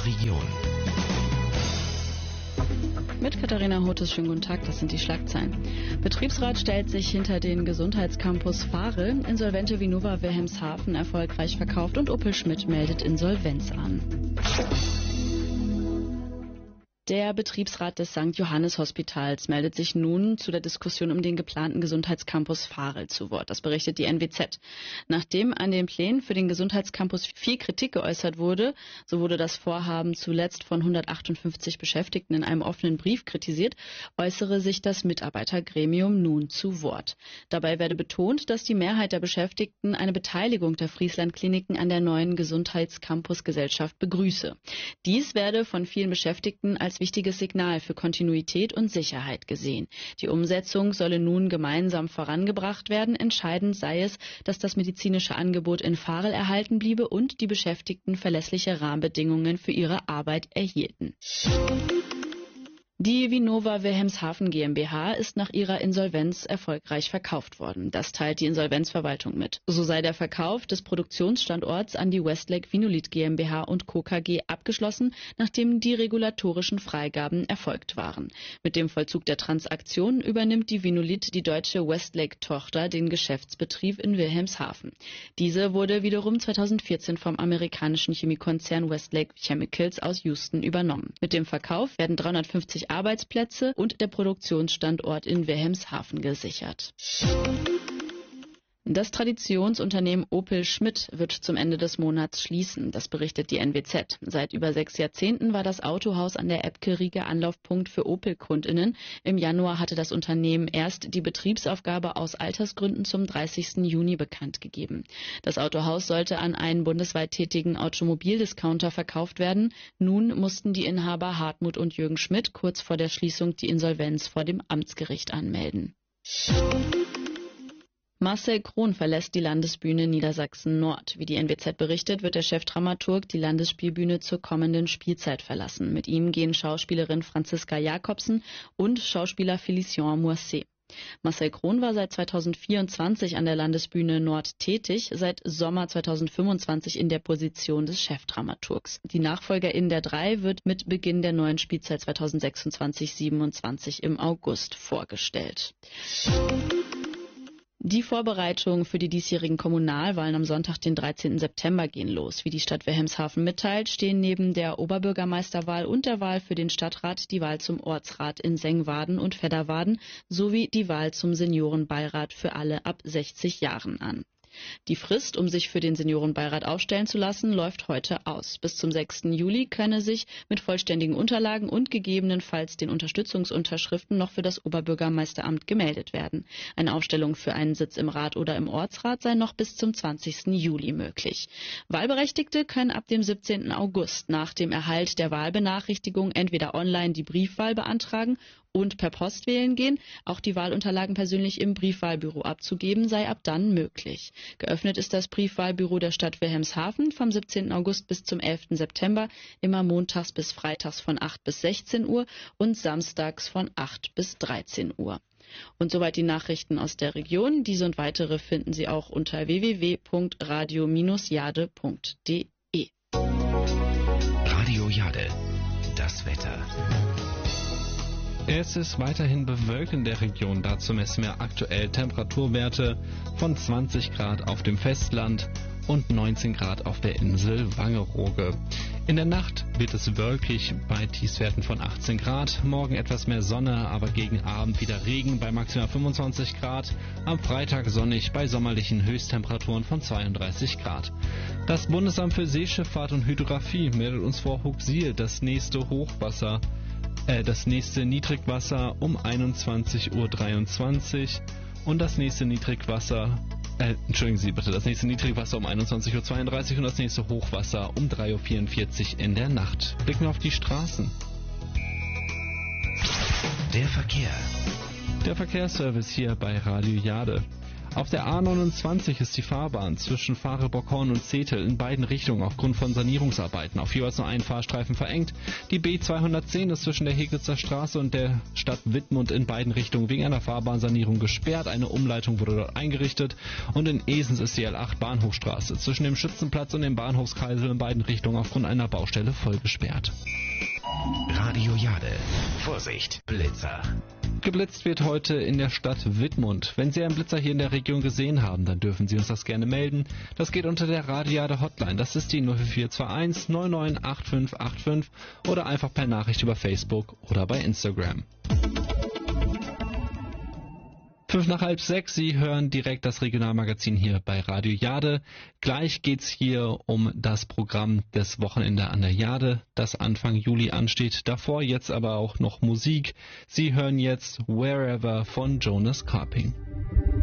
Region. Mit Katharina Hotes, schönen guten Tag, das sind die Schlagzeilen. Betriebsrat stellt sich hinter den Gesundheitscampus Fahre, insolvente Vinova Wilhelmshaven erfolgreich verkauft und Opel Schmidt meldet Insolvenz an. Der Betriebsrat des St. Johannes Hospitals meldet sich nun zu der Diskussion um den geplanten Gesundheitscampus Varel zu Wort. Das berichtet die NWZ. Nachdem an den Plänen für den Gesundheitscampus viel Kritik geäußert wurde, so wurde das Vorhaben zuletzt von 158 Beschäftigten in einem offenen Brief kritisiert, äußere sich das Mitarbeitergremium nun zu Wort. Dabei werde betont, dass die Mehrheit der Beschäftigten eine Beteiligung der Friesland-Kliniken an der neuen Gesundheitscampus-Gesellschaft begrüße. Dies werde von vielen Beschäftigten als wichtiges Signal für Kontinuität und Sicherheit gesehen. Die Umsetzung solle nun gemeinsam vorangebracht werden. Entscheidend sei es, dass das medizinische Angebot in Varel erhalten bliebe und die Beschäftigten verlässliche Rahmenbedingungen für ihre Arbeit erhielten. Die Vinova Wilhelmshaven GmbH ist nach ihrer Insolvenz erfolgreich verkauft worden. Das teilt die Insolvenzverwaltung mit. So sei der Verkauf des Produktionsstandorts an die Westlake Vinolith GmbH und Co. KG abgeschlossen, nachdem die regulatorischen Freigaben erfolgt waren. Mit dem Vollzug der Transaktion übernimmt die Vinolith, die deutsche Westlake-Tochter, den Geschäftsbetrieb in Wilhelmshaven. Diese wurde wiederum 2014 vom amerikanischen Chemiekonzern Westlake Chemicals aus Houston übernommen. Mit dem Verkauf werden 350 Arbeitsplätze und der Produktionsstandort in Wilhelmshaven gesichert. Das Traditionsunternehmen Opel Schmidt wird zum Ende des Monats schließen. Das berichtet die NWZ. Seit über 6 Jahrzehnten war das Autohaus an der Ebbke-Riege Anlaufpunkt für Opel-KundInnen. Im Januar hatte das Unternehmen erst die Betriebsaufgabe aus Altersgründen zum 30. Juni bekannt gegeben. Das Autohaus sollte an einen bundesweit tätigen Automobildiscounter verkauft werden. Nun mussten die Inhaber Hartmut und Jürgen Schmidt kurz vor der Schließung die Insolvenz vor dem Amtsgericht anmelden. Marcel Krohn verlässt die Landesbühne Niedersachsen-Nord. Wie die NWZ berichtet, wird der Chefdramaturg die Landesspielbühne zur kommenden Spielzeit verlassen. Mit ihm gehen Schauspielerin Franziska Jakobsen und Schauspieler Félicien Moisset. Marcel Krohn war seit 2024 an der Landesbühne Nord tätig, seit Sommer 2025 in der Position des Chefdramaturgs. Die Nachfolgerin der 3 wird mit Beginn der neuen Spielzeit 2026/27 im August vorgestellt. Die Vorbereitungen für die diesjährigen Kommunalwahlen am Sonntag, den 13. September, gehen los. Wie die Stadt Wilhelmshaven mitteilt, stehen neben der Oberbürgermeisterwahl und der Wahl für den Stadtrat die Wahl zum Ortsrat in Sengwarden und Fedderwarden sowie die Wahl zum Seniorenbeirat für alle ab 60 Jahren an. Die Frist, um sich für den Seniorenbeirat aufstellen zu lassen, läuft heute aus. Bis zum 6. Juli könne sich mit vollständigen Unterlagen und gegebenenfalls den Unterstützungsunterschriften noch für das Oberbürgermeisteramt gemeldet werden. Eine Aufstellung für einen Sitz im Rat oder im Ortsrat sei noch bis zum 20. Juli möglich. Wahlberechtigte können ab dem 17. August nach dem Erhalt der Wahlbenachrichtigung entweder online die Briefwahl beantragen und per Post wählen gehen. Auch die Wahlunterlagen persönlich im Briefwahlbüro abzugeben, sei ab dann möglich. Geöffnet ist das Briefwahlbüro der Stadt Wilhelmshaven vom 17. August bis zum 11. September, immer montags bis freitags von 8 bis 16 Uhr und samstags von 8 bis 13 Uhr. Und soweit die Nachrichten aus der Region. Diese und weitere finden Sie auch unter www.radio-jade.de. Radio Jade, das Wetter. Es ist weiterhin bewölkt in der Region. Dazu messen wir aktuell Temperaturwerte von 20 Grad auf dem Festland und 19 Grad auf der Insel Wangerooge. In der Nacht wird es wolkig bei Tiefstwerten von 18 Grad. Morgen etwas mehr Sonne, aber gegen Abend wieder Regen bei maximal 25 Grad. Am Freitag sonnig bei sommerlichen Höchsttemperaturen von 32 Grad. Das Bundesamt für Seeschifffahrt und Hydrographie meldet uns vor Hooksiel das nächste Niedrigwasser um 21:23 Uhr und das nächste Niedrigwasser um 21:32 Uhr und das nächste Hochwasser um 3:44 Uhr in der Nacht. Blicken wir auf die Straßen. Der Verkehr. Der Verkehrsservice hier bei Radio Jade. Auf der A29 ist die Fahrbahn zwischen Fahre-Bockhorn und Zetel in beiden Richtungen aufgrund von Sanierungsarbeiten auf jeweils nur einen Fahrstreifen verengt. Die B210 ist zwischen der Heglitzer Straße und der Stadt Wittmund in beiden Richtungen wegen einer Fahrbahnsanierung gesperrt. Eine Umleitung wurde dort eingerichtet. Und in Esens ist die L8 Bahnhofstraße zwischen dem Schützenplatz und dem Bahnhofskreisel in beiden Richtungen aufgrund einer Baustelle voll gesperrt. Radio Jade. Vorsicht, Blitzer. Geblitzt wird heute in der Stadt Wittmund. Wenn Sie einen Blitzer hier in der Region gesehen haben, dann dürfen Sie uns das gerne melden. Das geht unter der Radio Jade Hotline. Das ist die 04421 998585 oder einfach per Nachricht über Facebook oder bei Instagram. 5:05, Sie hören direkt das Regionalmagazin hier bei Radio Jade. Gleich geht's hier um das Programm des Wochenende an der Jade, das Anfang Juli ansteht. Davor jetzt aber auch noch Musik. Sie hören jetzt Wherever von Jonas Carping.